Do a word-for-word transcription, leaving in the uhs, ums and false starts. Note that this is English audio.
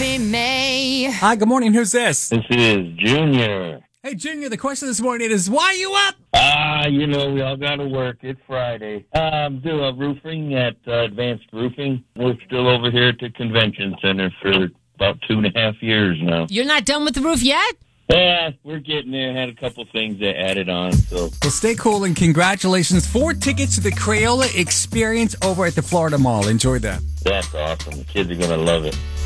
be me. Hi, good morning. Who's this? This is Junior. Hey, Junior, the question this morning is, why are you up? Ah, you know, we all got to work. It's Friday. Um, do a roofing at uh, Advanced Roofing. We're still over here at the convention center for about two and a half years now. You're not done with the roof yet? Yeah, we're getting there. Had a couple things that added on, so. Well, stay cool and congratulations. Four tickets to the Crayola Experience over at the Florida Mall. Enjoy that. That's awesome. The kids are going to love it.